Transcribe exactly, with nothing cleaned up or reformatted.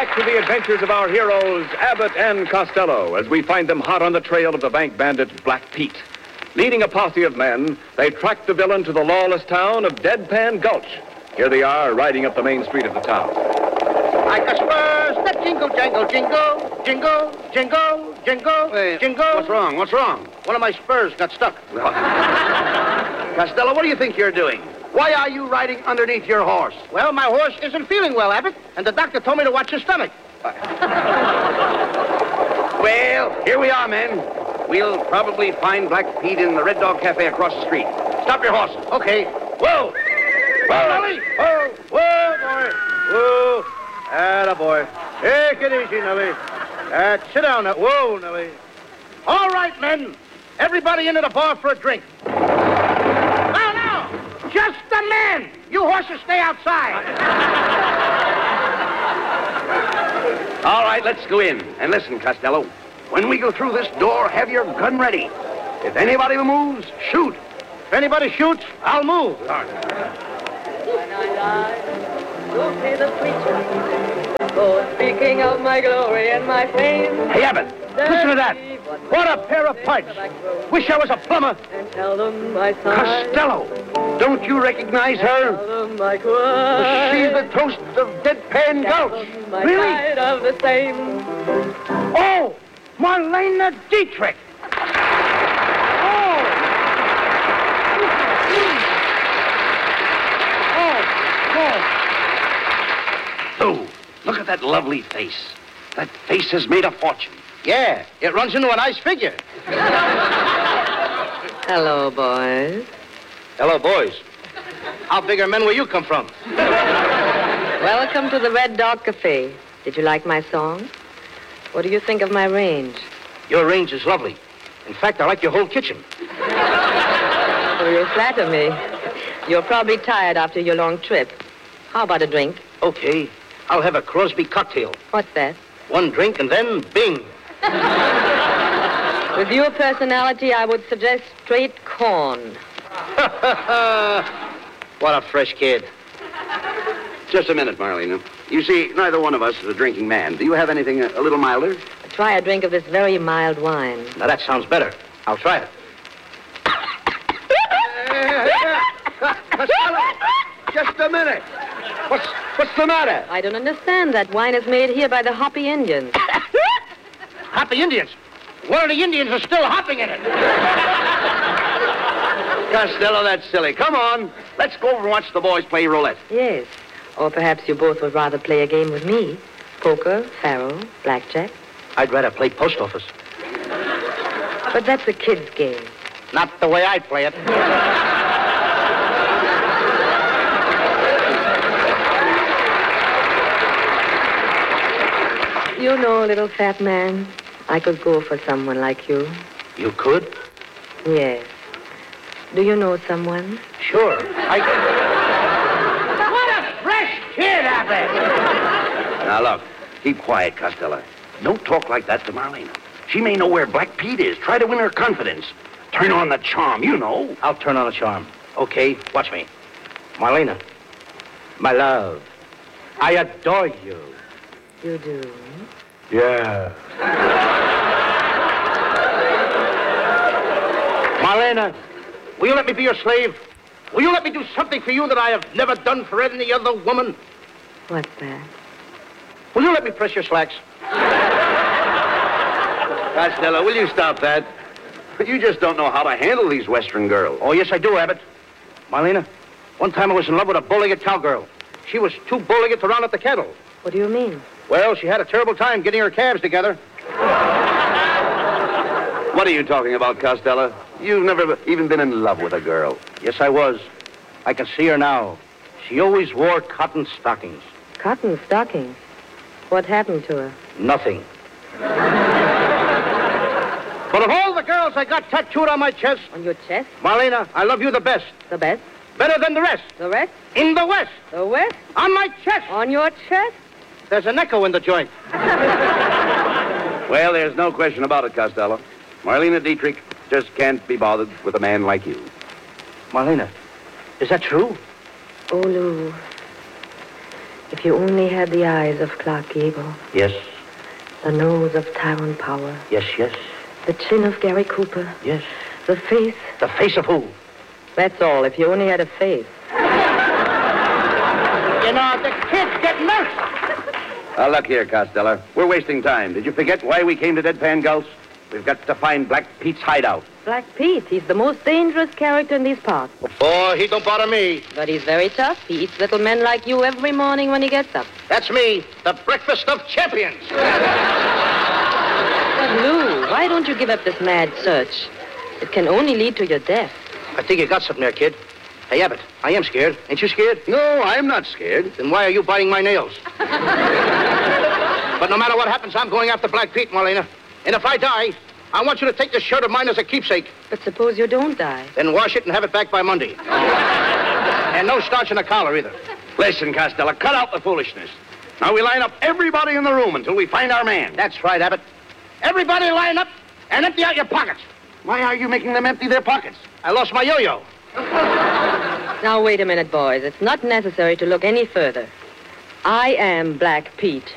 back to the adventures of our heroes, Abbott and Costello, as we find them hot on the trail of the bank bandit, Black Pete. Leading a posse of men, they track the villain to the lawless town of Deadpan Gulch. Here they are, riding up the main street of the town. Like a spurs that jingle, jangle, jingle, jingle, jingle, jingle, Hey, jingle. What's wrong? What's wrong? One of my spurs got stuck. Costello, what do you think you're doing? Why are you riding underneath your horse? Well, my horse isn't feeling well, Abbott, and the doctor told me to watch his stomach. Well, here we are, men. We'll probably find Black Pete in the Red Dog Cafe across the street. Stop your horses. Okay. Whoa! Whoa, Nellie! Whoa! Whoa, boy! Whoa! Atta boy. Take it easy, Nellie. Uh, sit down now. Whoa, Nellie. All right, men. Everybody into the bar for a drink. Now, now! Just the men! You horses stay outside. All right, let's go in. And listen, Costello. When we go through this door, have your gun ready. If anybody moves, shoot. If anybody shoots, I'll move. When I die, you'll see the preacher. Oh, speaking of my glory and my fame. Hey, Abbott, listen to that. What a pair of pipes. Wish I was a plumber. And tell them my son. Costello, don't you recognize her? Tell them my choir. She's the toast of Deadpan Gulch. My Really? pride of the same. Oh, Marlena Dietrich. Oh. Oh, Oh, look at that lovely face. That face has made a fortune. yeah, it runs into a nice figure. Hello, boys. Hello, boys. How big are men where you come from? Welcome to the Red Dog Cafe. Did you like my song? What do you think of my range? Your range is lovely. In fact, I like your whole kitchen. Oh, you flatter me. You're probably tired after your long trip. How about a drink? Okay, I'll have a Crosby cocktail. What's that? One drink and then bing. With your personality, I would suggest straight corn. What a fresh kid. Just a minute, Marlena. You see, neither one of us is a drinking man. Do you have anything a, a little milder? Try a drink of this very mild wine. Now, that sounds better. I'll try it. Costello, just a minute. What's what's the matter? I don't understand. That wine is made here by the Hopi Indians. Hoppy Indians. One of the Indians is still hopping in it. Costello, that's silly. Come on. Let's go over and watch the boys play roulette. Yes. Or perhaps you both would rather play a game with me. Poker, faro, blackjack. I'd rather play post office. But that's a kid's game. Not the way I play it. You know, little fat man, I could go for someone like you. You could? Yes. Do you know someone? Sure. I could. What a fresh kid, Abbott! Now, look. Keep quiet, Costello. Don't talk like that to Marlena. She may know where Black Pete is. Try to win her confidence. Turn on the charm, you know. I'll turn on the charm. Okay, watch me. Marlena, my love, I adore you. You do? Yeah. Marlena, will you let me be your slave? Will you let me do something for you that I have never done for any other woman? What's that? Will you let me press your slacks? Costello, will you stop that? You just don't know how to handle these Western girls. Oh, yes, I do, Abbott. Marlena, one time I was in love with a bow-legged cowgirl. She was too bow-legged to round up the cattle. What do you mean? Well, she had a terrible time getting her calves together. What are you talking about, Costello? You've never even been in love with a girl. Yes, I was. I can see her now. She always wore cotton stockings. Cotton stockings. What happened to her? Nothing. But of all the girls I got tattooed on my chest, On your chest? Marlena, I love you the best. The best? Better than the rest. The rest? In the West. The west? On my chest. On your chest? There's an echo in the joint. Well, there's no question about it, Costello. Marlena Dietrich just can't be bothered with a man like you. Marlena, is that true? Oh, Lou. If you only had the eyes of Clark Gable, Yes, the nose of Tyrone Power, yes, yes, the chin of Gary Cooper, yes. the face. The face of who? That's all, if you only had a face. You know, the kid's getting nervous. Uh, look here, Costello. We're wasting time. Did you forget why we came to Deadpan Gulch? We've got to find Black Pete's hideout. Black Pete, he's the most dangerous character in these parts. Oh, he don't bother me. But he's very tough. He eats little men like you every morning when he gets up. That's me, the breakfast of champions. But Lou, why don't you give up this mad search? It can only lead to your death. I think you got something there, kid. Hey, Abbott, I am scared. Ain't you scared? No, I'm not scared. Then why are you biting my nails? But no matter what happens, I'm going after Black Pete, Marlena. And if I die, I want you to take this shirt of mine as a keepsake. But suppose you don't die. Then wash it and have it back by Monday. And no starch in the collar, either. Listen, Costello, cut out the foolishness. Now we line up everybody in the room until we find our man. That's right, Abbott. Everybody line up and empty out your pockets. Why are you making them empty their pockets? I lost my yo-yo. Now, wait a minute, boys. It's not necessary to look any further. I am Black Pete.